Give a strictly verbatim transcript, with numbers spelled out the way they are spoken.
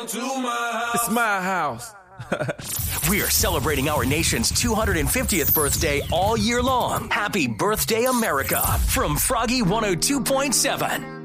Welcome to my house. It's my house. We are celebrating our nation's two hundred fiftieth birthday all year long. Happy birthday, America, from Froggy one oh two point seven.